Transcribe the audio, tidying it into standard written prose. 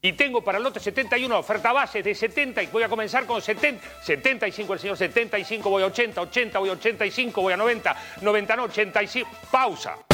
Y tengo para el lote 71 oferta base de 70 y voy a comenzar con 70. 75 el señor, 75 voy a 80, 80 voy a 85, voy a 90, 90 no, 85. Pausa.